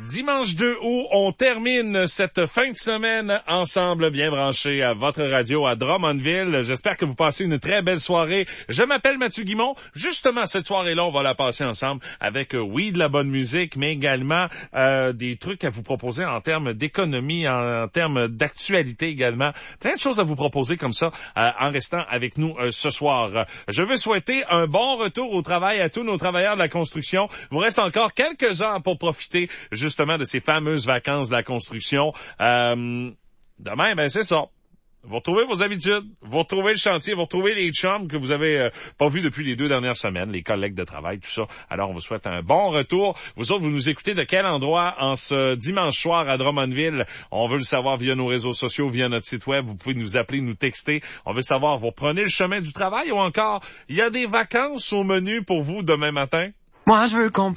Dimanche 2 août, on termine cette fin de semaine ensemble, bien branchés à votre radio à Drummondville. J'espère que vous passez une très belle soirée. Je m'appelle Mathieu Guimond. Justement, cette soirée-là, on va la passer ensemble avec, oui, de la bonne musique, mais également des trucs à vous proposer en termes d'économie, en termes d'actualité également. Plein de choses à vous proposer comme ça en restant avec nous ce soir. Je veux souhaiter un bon retour au travail à tous nos travailleurs de la construction. Il vous reste encore quelques heures pour profiter justement de ces fameuses vacances de la construction. Demain, ben c'est ça. Vous retrouvez vos habitudes, vous retrouvez le chantier, vous retrouvez les chums que vous avez pas vus depuis les 2 dernières semaines, les collègues de travail, tout ça. Alors, on vous souhaite un bon retour. Vous autres, vous nous écoutez de quel endroit en ce dimanche soir à Drummondville? On veut le savoir via nos réseaux sociaux, via notre site web. Vous pouvez nous appeler, nous texter. On veut savoir, vous prenez le chemin du travail ou encore, il y a des vacances au menu pour vous demain matin? Moi, je veux qu'on